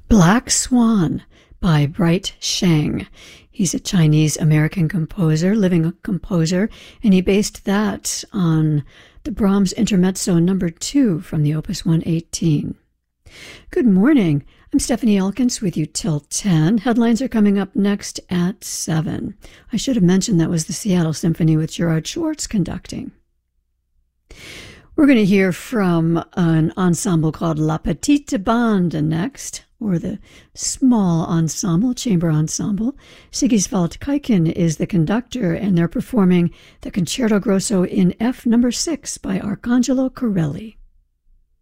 Black Swan by Bright Sheng. He's a Chinese-American composer, living composer, and he based that on the Brahms Intermezzo No. 2 from the Opus 118. Good morning. I'm Stephanie Elkins with you till 10. Headlines are coming up next at 7. I should have mentioned that was the Seattle Symphony with Gerard Schwartz conducting. We're going to hear from an ensemble called La Petite Bande next, or the Small Ensemble, Chamber Ensemble. Sigiswald Kaiken is the conductor, and they're performing the Concerto Grosso in F No. 6 by Arcangelo Corelli.